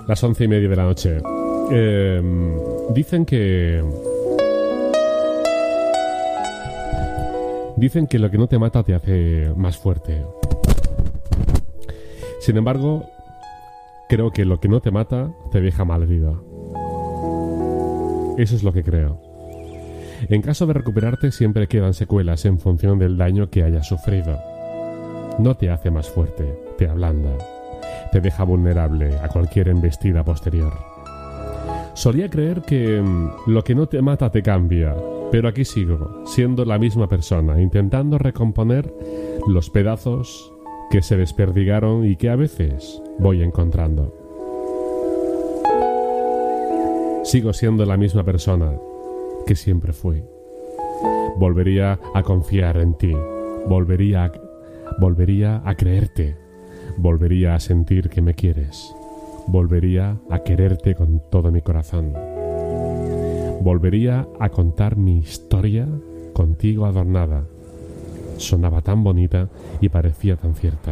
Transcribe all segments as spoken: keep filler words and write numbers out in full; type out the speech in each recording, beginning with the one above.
Las once y media de la noche. Eh, dicen que... Dicen que lo que no te mata te hace más fuerte. Sin embargo, creo que lo que no te mata te deja malherida. Eso es lo que creo. En caso de recuperarte, siempre quedan secuelas en función del daño que hayas sufrido. No te hace más fuerte, te ablanda. Te deja vulnerable a cualquier embestida posterior. Solía creer que mmm, lo que no te mata te cambia, pero aquí sigo, siendo la misma persona, intentando recomponer los pedazos que se desperdigaron y que a veces voy encontrando. Sigo siendo la misma persona que siempre fui. Volvería a confiar en ti, volvería a, volvería a creerte, volvería a sentir que me quieres, volvería a quererte con todo mi corazón. Volvería a contar mi historia contigo adornada. Sonaba tan bonita y parecía tan cierta.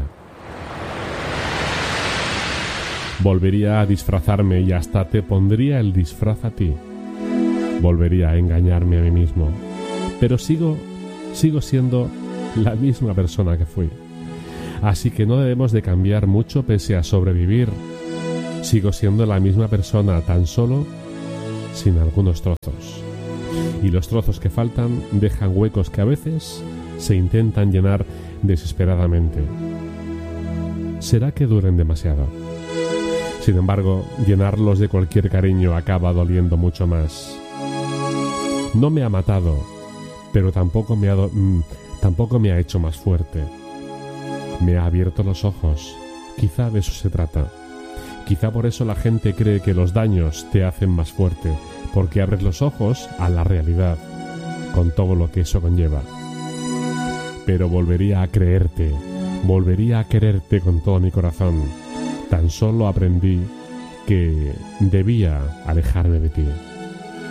Volvería a disfrazarme y hasta te pondría el disfraz a ti. Volvería a engañarme a mí mismo. Pero sigo, sigo siendo la misma persona que fui. Así que no debemos de cambiar mucho pese a sobrevivir. Sigo siendo la misma persona, tan solo sin algunos trozos. Y los trozos que faltan dejan huecos que a veces se intentan llenar desesperadamente. ¿Será que duren demasiado? Sin embargo, llenarlos de cualquier cariño acaba doliendo mucho más. No me ha matado, pero tampoco me ha, do- mm, tampoco me ha hecho más fuerte. Me ha abierto los ojos. Quizá de eso se trata. Quizá por eso la gente cree que los daños te hacen más fuerte, porque abres los ojos a la realidad, con todo lo que eso conlleva. Pero volvería a creerte, volvería a quererte con todo mi corazón. Tan solo aprendí que debía alejarme de ti.